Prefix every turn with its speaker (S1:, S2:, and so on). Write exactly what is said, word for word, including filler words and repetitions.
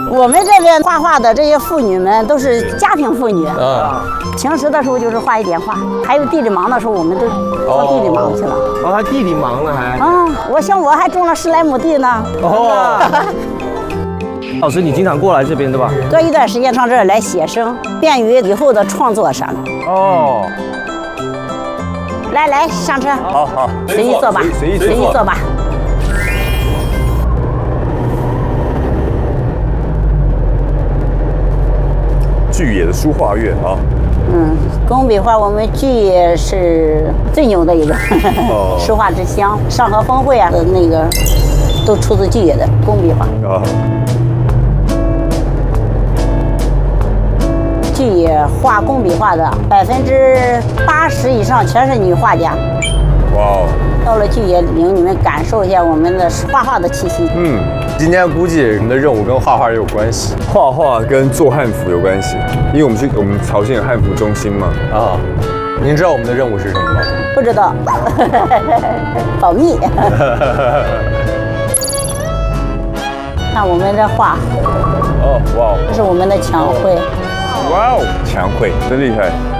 S1: 我们这边画画的这些妇女们都是家庭妇女啊，平时的时候就是画一点画，还有地里忙的时候，我们都到地里忙去了。
S2: 哦，还地里忙呢还？
S1: 啊，我像我还种了十来亩地呢。哦。
S2: 老师，你经常过来这边对吧？
S1: 隔一段时间上这儿来写生，便于以后的创作啥的。哦。来来，上车。
S3: 好好，
S1: 随意坐吧，
S3: 随意
S1: 随意坐吧。
S3: 巨野的书画院啊。
S1: 嗯，工笔画我们巨野是最牛的一个，哦、书画之乡，上合峰会啊的那个都出自巨野的工笔画。啊。巨野画工笔画的百分之八十以上全是女画家。哇哦！到了巨野，领你们感受一下我们的画画的气息。
S3: 嗯，今天估计我们的任务跟画画也有关系，画画跟做汉服有关系，因为我们是我们朝鲜汉服中心嘛。啊，您知道我们的任务是什么吗？
S1: 不知道，保密。看我们这画。哦，哇哦！这是我们的墙绘。
S3: 哇哦，墙绘真厉害。